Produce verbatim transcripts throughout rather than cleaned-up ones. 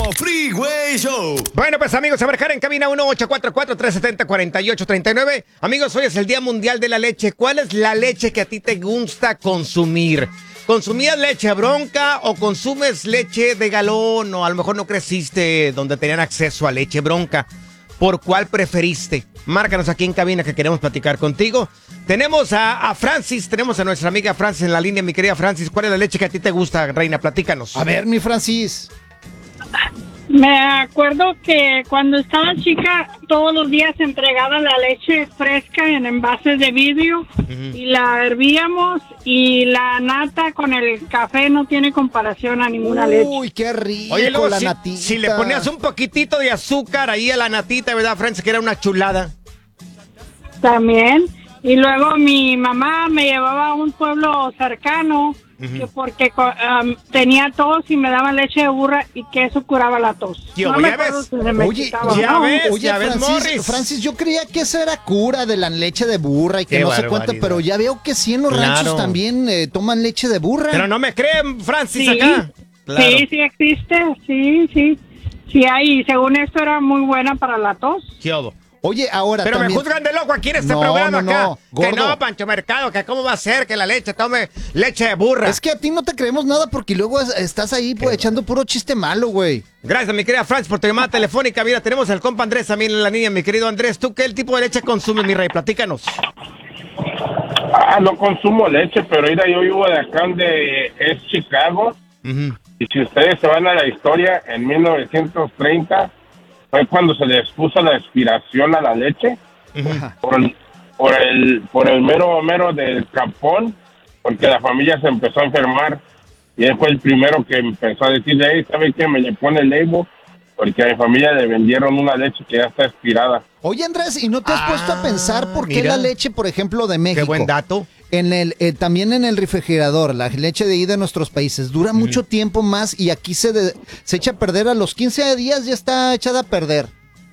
Freeway Show. Bueno, pues amigos, a marcar en cabina uno ocho cuatro cuatro, tres siete cero, cuatro ocho tres nueve. Amigos, hoy es el Día Mundial de la Leche. ¿Cuál es la leche que a ti te gusta consumir? ¿Consumías leche bronca o consumes leche de galón? O a lo mejor no creciste donde tenían acceso a leche bronca. ¿Por cuál preferiste? Márcanos aquí en cabina que queremos platicar contigo. Tenemos a, a Francis, tenemos a nuestra amiga Francis en la línea. Mi querida Francis, ¿cuál es la leche que a ti te gusta, reina? Platícanos. A ver, mi Francis. Me acuerdo que cuando estaba chica, todos los días entregaba la leche fresca en envases de vidrio uh-huh. y la hervíamos, y la nata con el café no tiene comparación a ninguna Uy, leche. Uy, qué rico. Oye, luego, la si, natita. Si le ponías un poquitito de azúcar ahí a la natita, ¿verdad, Francis? Que era una chulada. También. Y luego mi mamá me llevaba a un pueblo cercano, uh-huh. que porque um, tenía tos y me daba leche de burra y que eso curaba la tos. Tío, no ya me ves. Si se me Oye, quitaba, ya ¿no? ves, Oye, ya ves, Francis, Morris. Francis, yo creía que esa era cura de la leche de burra y que Qué no sé cuánto, pero ya veo que sí en los Claro. ranchos también eh, toman leche de burra. Pero no me creen, Francis, Sí, acá. Claro. sí, sí existe, sí, sí. Sí hay, y según esto era muy buena para la tos. ¿Qué hubo? Oye, ahora Pero también... me juzgan de loco aquí en este No, programa no, acá. no, que gordo. no, Pancho Mercado, que cómo va a ser que la leche tome leche de burra. Es que a ti no te creemos nada porque luego es- estás ahí pues, echando puro chiste malo, güey. Gracias, mi querida Francis, por tu llamada telefónica. Mira, tenemos al compa Andrés también en la línea, mi querido Andrés. ¿Tú qué tipo de leche consumes, mi rey? Platícanos. Ah, no consumo leche, pero mira, yo vivo de acá donde es Chicago. Uh-huh. Y si ustedes se van a la historia, en mil novecientos treinta fue cuando se les puso la expiración a la leche. Uh-huh. por, por el por el mero mero del capón, porque la familia se empezó a enfermar y él fue el primero que empezó a decirle, hey, ¿sabe qué? Me le pone el label, porque a mi familia le vendieron una leche que ya está expirada. Oye, Andrés, ¿y no te has Ah, puesto a pensar por qué mira. la leche, por ejemplo, de México? Qué buen dato. En el, eh, también en el refrigerador, la leche de ahí de nuestros países dura mucho tiempo más y aquí se, de- se echa a perder a los quince días, ya está echada a perder.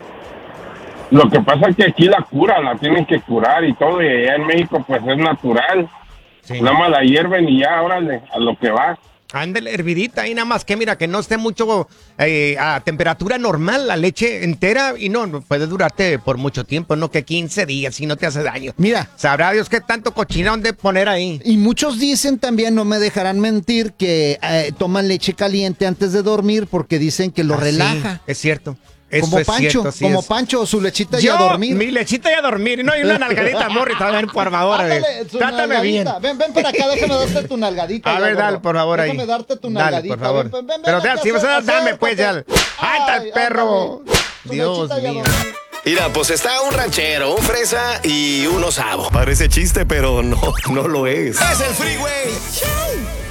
Lo que pasa es que aquí la curan, la tienen que curar y todo, y allá en México pues es natural. Sí. Nada más la hierven y ya, órale, a lo que va. Ándale, hervidita ahí nada más que mira que no esté mucho eh, a temperatura normal la leche entera y no, no puede durarte por mucho tiempo, no que quince días y no te hace daño. Mira. Sabrá Dios qué tanto cochinón de poner ahí. Y muchos dicen también, no me dejarán mentir, que eh, toman leche caliente antes de dormir porque dicen que lo Ah, sí, relaja. es cierto. Eso Como es Pancho, cierto, sí como es. Pancho, su lechita y Yo, a dormir. mi lechita y a dormir, no, y una nalgadita, Morri, también, por favor. Ándale, eh. su Trátame bien. nalgadita. Ven, ven para acá, déjame darte tu nalgadita. A ya, ver, gordo. dale, por favor, ahí. Déjame darte tu Dale, nalgadita. por favor. Ven, ven, ven, Pero ven te- aquí, si vas a dar, dame, pues, ya. acércate. ¡Ay, está el perro! ándale. Tu Dios lechita y a mío. dormir. Mira, pues está un ranchero, un fresa y un osavo. Parece chiste, pero no, no lo es. Es el Freeway Show.